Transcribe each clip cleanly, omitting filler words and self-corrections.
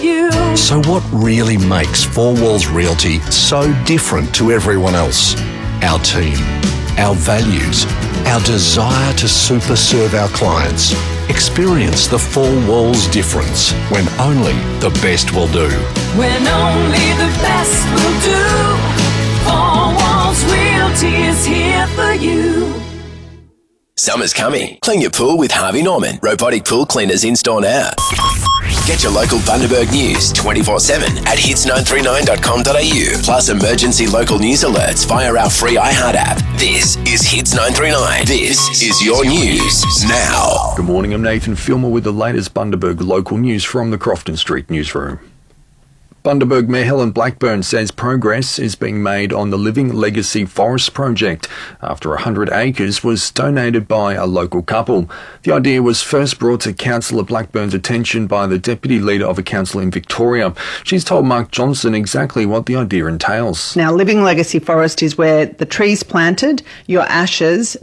you. So what really makes Four Walls Realty so different to everyone else? Our team, our values, our desire to super serve our clients. Experience the Four Walls difference when only the best will do. When only the best will do. Four Walls Realty is here for you. Summer's coming. Clean your pool with Harvey Norman. Robotic pool cleaners in store now. Get your local Bundaberg news 24/7 at hits939.com.au. Plus emergency local news alerts via our free iHeart app. This is Hits 939. This is your news now. Good morning, I'm Nathan Filmer with the latest Bundaberg local news from the Crofton Street newsroom. Bundaberg Mayor Helen Blackburn says progress is being made on the Living Legacy Forest project after 100 acres was donated by a local couple. The idea was first brought to Councillor Blackburn's attention by the Deputy Leader of a council in Victoria. She's told Mark Johnson exactly what the idea entails. Now, Living Legacy Forest is where the trees planted, your ashes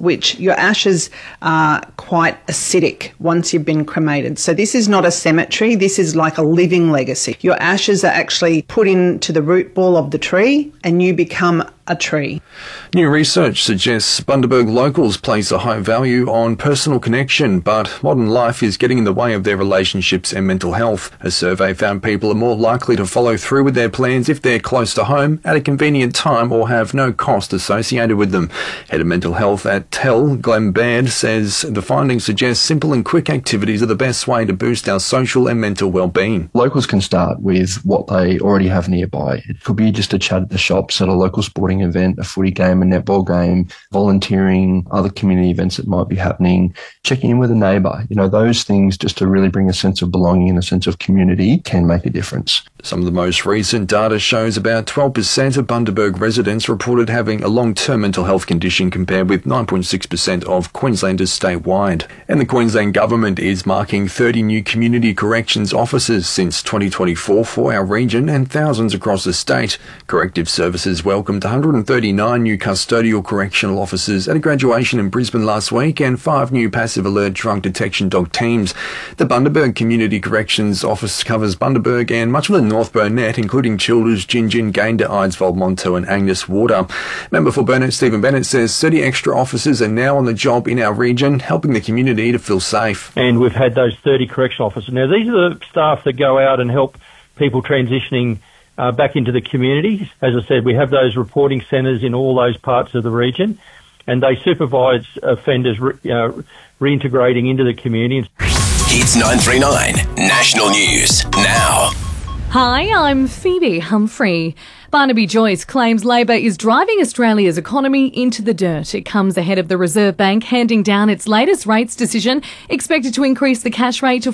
are quite acidic once you've been cremated. So this is not a cemetery, this is like a living legacy. Your ashes are actually put into the root ball of the tree and you become a tree. New research suggests Bundaberg locals place a high value on personal connection, but modern life is getting in the way of their relationships and mental health. A survey found people are more likely to follow through with their plans if they're close to home, at a convenient time, or have no cost associated with them. Head of Mental Health at TEL, Glenn Baird, says the findings suggest simple and quick activities are the best way to boost our social and mental well-being. Locals can start with what they already have nearby. It could be just a chat at the shops, at a local sporting event, a footy game, a netball game, volunteering, other community events that might be happening, checking in with a neighbour. Those things just to really bring a sense of belonging and a sense of community can make a difference. Some of the most recent data shows about 12% of Bundaberg residents reported having a long-term mental health condition compared with 9.6% of Queenslanders statewide. And the Queensland Government is marking 30 new community corrections officers since 2024 for our region and thousands across the state. Corrective Services welcomed 139 new custodial correctional officers at a graduation in Brisbane last week and 5 new passive alert drug detection dog teams. The Bundaberg Community Corrections Office covers Bundaberg and much of the North Burnett, including Childers, Gingin, Gayndah, Eidsvold, Monto and Agnes Water. Member for Burnett, Stephen Bennett, says 30 extra officers are now on the job in our region, helping the community to feel safe. And we've had those 30 correctional officers. Now, these are the staff that go out and help people transitioning back into the community. As I said, we have those reporting centres in all those parts of the region, and they supervise offenders reintegrating into the community. Hits 939 National News now. Hi, I'm Phoebe Humphrey. Barnaby Joyce claims Labor is driving Australia's economy into the dirt. It comes ahead of the Reserve Bank handing down its latest rates decision, expected to increase the cash rate to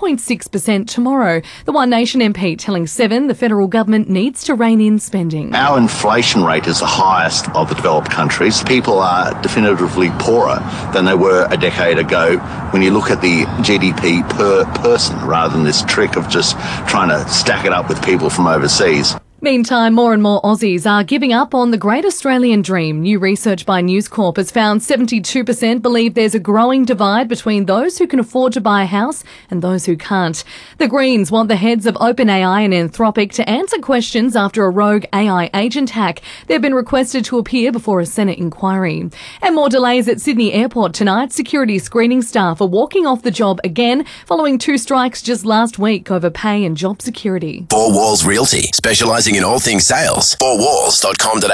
4.6% tomorrow. The One Nation MP telling Seven the federal government needs to rein in spending. Our inflation rate is the highest of the developed countries. People are definitively poorer than they were a decade ago when you look at the GDP per person rather than this trick of just trying to stack it up with people from overseas. Meantime, more and more Aussies are giving up on the Great Australian Dream. New research by News Corp has found 72% believe there's a growing divide between those who can afford to buy a house and those who can't. The Greens want the heads of OpenAI and Anthropic to answer questions after a rogue AI agent hack. They've been requested to appear before a Senate inquiry. And more delays at Sydney Airport tonight. Security screening staff are walking off the job again following 2 strikes just last week over pay and job security. Four Walls Realty, specialising in all things sales. Fourwalls.com.au.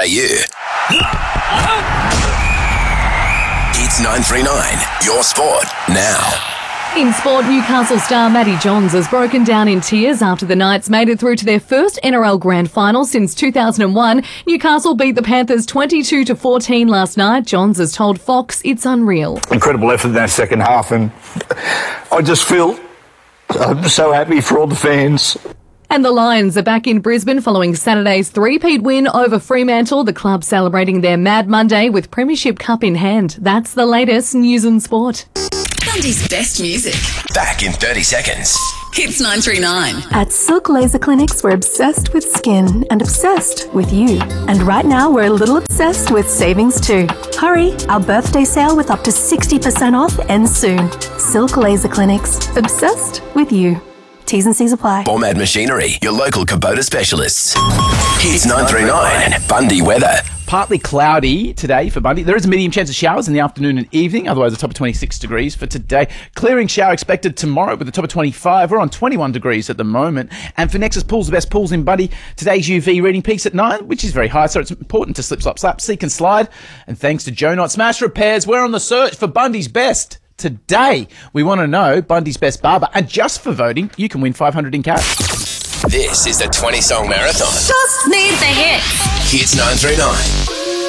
Hits 939, your sport now. In sport, Newcastle star Matty Johns has broken down in tears after the Knights made it through to their first NRL Grand Final since 2001. Newcastle beat the Panthers 22-14 last night. Johns has told Fox it's unreal. Incredible effort in that second half, and I just feel I'm so happy for all the fans. And the Lions are back in Brisbane following Saturday's three-peat win over Fremantle. The club celebrating their Mad Monday with Premiership Cup in hand. That's the latest news and sport. Sunday's best music. Back in 30 seconds. Hits 939. At Silk Laser Clinics, we're obsessed with skin and obsessed with you. And right now, we're a little obsessed with savings too. Hurry, our birthday sale with up to 60% off ends soon. Silk Laser Clinics, obsessed with you. T's and C's apply. Bomad Machinery, your local Kubota specialists. Hits 939, Bundy weather. Partly cloudy today for Bundy. There is a medium chance of showers in the afternoon and evening, otherwise a top of 26 degrees for today. Clearing shower expected tomorrow with a top of 25. We're on 21 degrees at the moment. And for Nexus Pools, the best pools in Bundy, today's UV reading peaks at 9, which is very high, so it's important to slip, slop, slap, seek and slide. And thanks to Joe Knott Smash Repairs, we're on the search for Bundy's best. Today, we want to know Bundy's best barber, and just for voting, you can win $500 in cash. This is the 20-song marathon. Just need the hits. Hits 939.